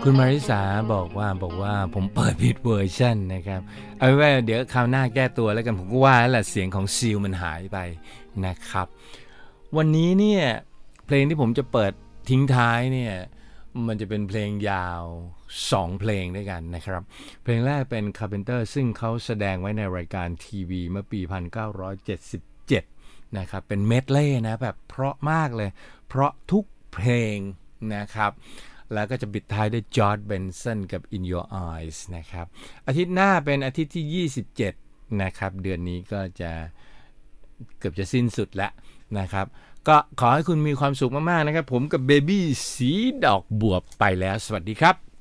คุณมาริสาบอกว่าผมเปิดผิดเวอร์ชันนะครับเอาไว้ว่าเดี๋ยวคราวหน้าแก้ตัวแล้วกันผมก็ว่าแล้วแหละเสียงของซีลมันหายไปนะครับวันนี้เนี่ยเพลงที่ผมจะเปิดทิ้งท้ายเนี่ยมันจะเป็นเพลงยาว2เพลงด้วยกันนะครับเพลงแรกเป็น Carpenter ซึ่งเขาแสดงไว้ในรายการทีวีเมื่อปี1977นะครับเป็นเมดเล่นะแบบเพราะมากเลยเพราะทุกเพลงนะครับแล้วก็จะปิดท้ายด้วยจอร์จเบนสันกับ In Your Eyes นะครับอาทิตย์หน้าเป็นอาทิตย์ที่27นะครับเดือนนี้ก็จะเกือบจะสิ้นสุดแล้วนะครับก็ขอให้คุณมีความสุขมากๆนะครับผมกับเบบี้สีดอกบวบไปแล้วสวัสดีครับ